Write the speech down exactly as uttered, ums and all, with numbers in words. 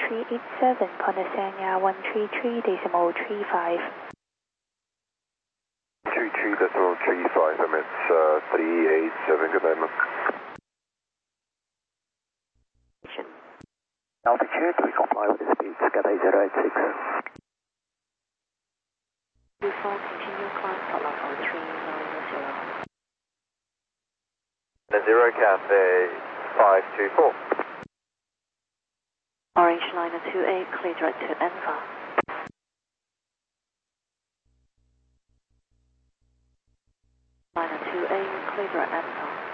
three eight seven, Condesanya one three three decimal three five. three three decimal three five, emits uh, three eight seven, good night, ma'am. Altitude, we comply with the speed, Skyday zero eight six. two four, continue climb, flight level three nine zero. Zero Cathay five two four. Orange Liner two eight, clear direct to Enva. Liner two eight, clear direct Enva.